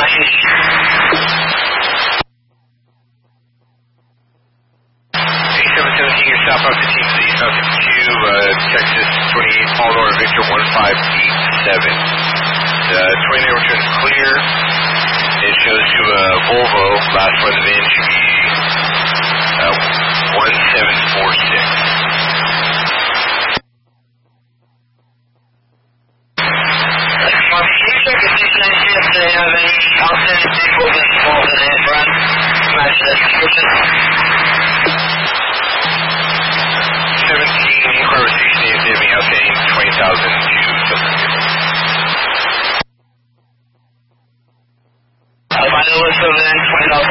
A717, your southbound 15 to the eastbound 52, Texas 28, Paul Nora Victor 1587. The 29 returns clear. It shows you a Volvo. Last one of the VIN should be 1746. Can you check if these see if they have any outstanding vehicles involved in the hit run? Match that description. 17 inquiry 16 is giving outstanding 20,000 to something. My list of then 20,000.